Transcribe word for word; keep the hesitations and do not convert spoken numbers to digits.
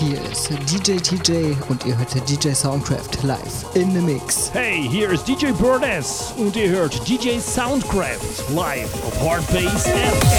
Hier ist D J T J und ihr hört D J Soundcraft live in the mix. Hey, hier ist D J Burness und ihr hört D J Soundcraft live auf Hardbass F M.